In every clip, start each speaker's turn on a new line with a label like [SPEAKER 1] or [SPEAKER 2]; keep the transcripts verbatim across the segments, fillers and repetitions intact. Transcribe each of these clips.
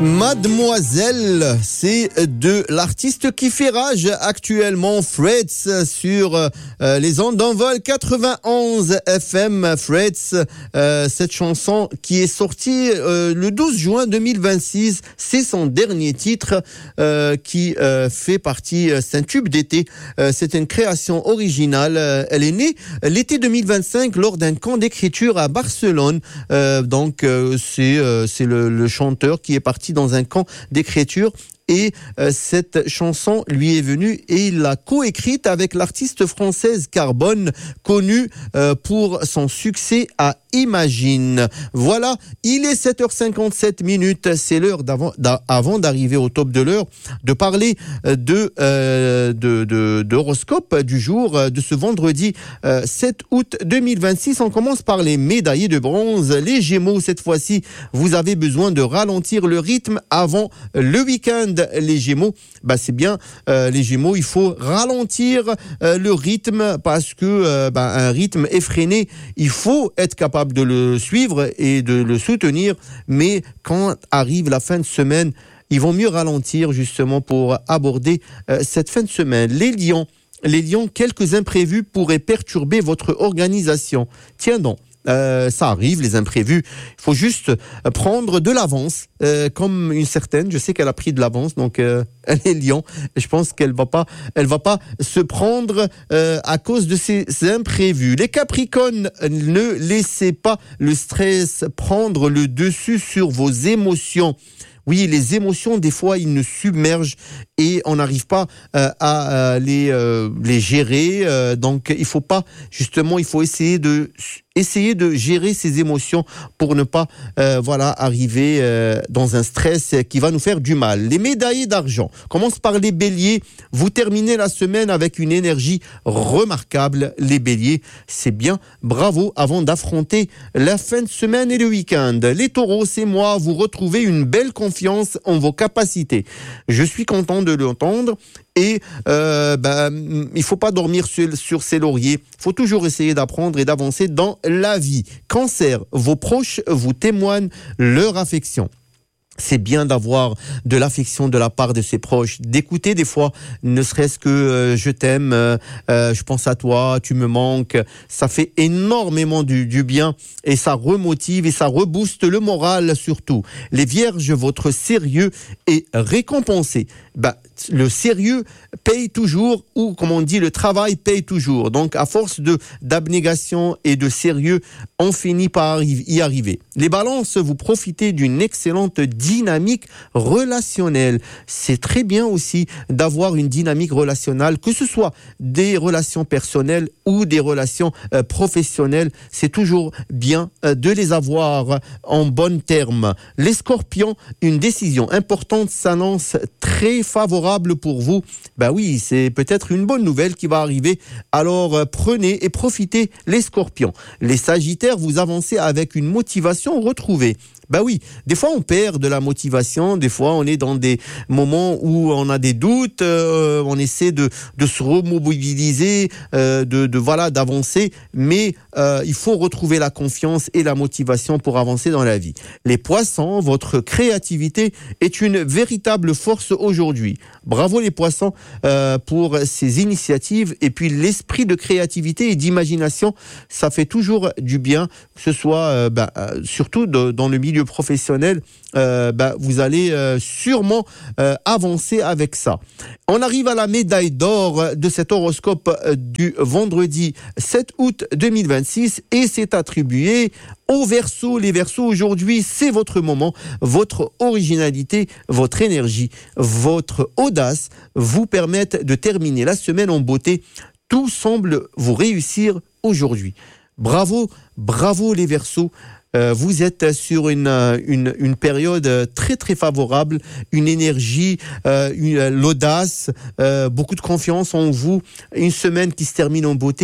[SPEAKER 1] Mademoiselle, c'est de l'artiste qui fait rage actuellement, Fredz, sur euh, les ondes d'envol quatre-vingt-onze F M. Fredz, euh, cette chanson qui est sortie euh, le douze juin deux mille vingt-six, c'est son dernier titre euh, qui euh, fait partie, c'est un tube d'été, euh, c'est une création originale. Euh, elle est née l'été deux mille vingt-cinq lors d'un camp d'écriture à Barcelone. Euh, donc euh, c'est euh, c'est le, le chanteur qui est parti dans un camp d'écriture et euh, cette chanson lui est venue et il l'a coécrite avec l'artiste française Carbone, connue euh, pour son succès à Imagine. Voilà, il est sept heures cinquante-sept minutes, c'est l'heure d'avant, d'a, avant d'arriver au top de l'heure, de parler de, euh, de, de, d'horoscope du jour, de ce vendredi euh, sept août deux mille vingt-six. On commence par les médaillés de bronze, les Gémeaux. Cette fois-ci, vous avez besoin de ralentir le rythme avant le week-end. Les Gémeaux, bah c'est bien, euh, les Gémeaux, il faut ralentir euh, le rythme parce que euh, bah, un rythme effréné, il faut être capable de le suivre et de le soutenir, mais quand arrive la fin de semaine, il vaut mieux ralentir justement pour aborder euh, cette fin de semaine. Les Lions, les Lions, quelques imprévus pourraient perturber votre organisation. Tiens donc. Euh, ça arrive, les imprévus. Il faut juste prendre de l'avance, euh, comme une certaine. Je sais qu'elle a pris de l'avance, donc euh, elle est Lion. Je pense qu'elle va pas, elle va pas se prendre euh, à cause de ces imprévus. Les Capricornes, ne laissez pas le stress prendre le dessus sur vos émotions. Oui, les émotions, des fois, ils nous submergent et on n'arrive pas euh, à euh, les euh, les gérer. Euh, donc, il faut pas, justement, il faut essayer de essayer de gérer ses émotions pour ne pas, euh, voilà, arriver euh, dans un stress qui va nous faire du mal. Les médaillés d'argent. Commence par les Béliers. Vous terminez la semaine avec une énergie remarquable. Les Béliers, c'est bien. Bravo avant d'affronter la fin de semaine et le week-end. Les Taureaux, c'est moi. Vous retrouvez une belle confiance en vos capacités. Je suis content de l'entendre. Et euh, ben, il faut pas dormir sur, sur ses lauriers. Il faut toujours essayer d'apprendre et d'avancer dans la vie. Cancer, vos proches vous témoignent leur affection. C'est bien d'avoir de l'affection de la part de ses proches, d'écouter des fois, ne serait-ce que euh, je t'aime, euh, euh, je pense à toi, tu me manques. Ça fait énormément du, du bien et ça remotive et ça rebooste le moral surtout. Les Vierges, votre sérieux est récompensé. Bah, le sérieux paye toujours, ou comme on dit, le travail paye toujours. Donc, à force de d'abnégation et de sérieux, on finit par y arriver. Les Balances, vous profitez d'une excellente dynamique relationnelle. C'est très bien aussi d'avoir une dynamique relationnelle, que ce soit des relations personnelles ou des relations euh, professionnelles. C'est toujours bien euh, de les avoir en bon terme. Les Scorpions, une décision importante s'annonce très favorable pour vous. Ben oui, c'est peut-être une bonne nouvelle qui va arriver. Alors euh, prenez et profitez les Scorpions. Les Sagittaires, vous avancez avec une motivation retrouvée. Ben oui, des fois on perd de la motivation, des fois on est dans des moments où on a des doutes, euh, on essaie de de se remobiliser, euh, de de voilà d'avancer, mais euh, il faut retrouver la confiance et la motivation pour avancer dans la vie. Les Poissons, votre créativité est une véritable force aujourd'hui. Bravo les Poissons euh, pour ces initiatives et puis l'esprit de créativité et d'imagination, ça fait toujours du bien, que ce soit euh, ben, euh, surtout de, dans le milieu professionnel, euh, bah, vous allez euh, sûrement euh, avancer avec ça. On arrive à la médaille d'or de cet horoscope euh, du vendredi sept août deux mille vingt-six et c'est attribué aux Verseaux. Les Verseaux, aujourd'hui, c'est votre moment, votre originalité, votre énergie, votre audace vous permettent de terminer la semaine en beauté. Tout semble vous réussir aujourd'hui. Bravo, bravo les Verseaux. Euh, vous êtes sur une, une, une période très très favorable, une énergie, euh, une, l'audace, euh, beaucoup de confiance en vous, une semaine qui se termine en beauté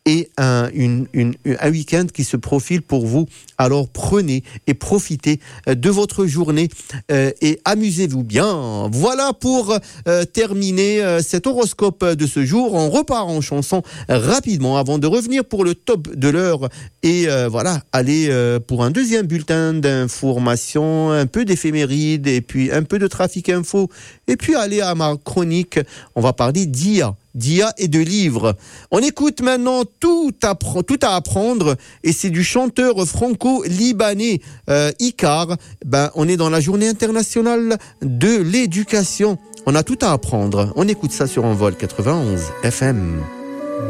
[SPEAKER 1] et un, une, une, un week-end qui se profile pour vous. Alors prenez et profitez de votre journée euh, et amusez-vous bien. Voilà pour euh, terminer euh, cet horoscope de ce jour. On repart en chanson rapidement avant de revenir pour le top de l'heure et euh, voilà, aller euh, pour un deuxième bulletin d'information, un peu d'éphéméride et puis un peu de trafic info et puis aller à ma chronique. On va parler d'I A. d'I A et de livres. On écoute maintenant tout à, tout à apprendre et c'est du chanteur franco-libanais euh, Icar. Ben, on est dans la journée internationale de l'éducation. On a tout à apprendre. On écoute ça sur Envol quatre-vingt-onze F M.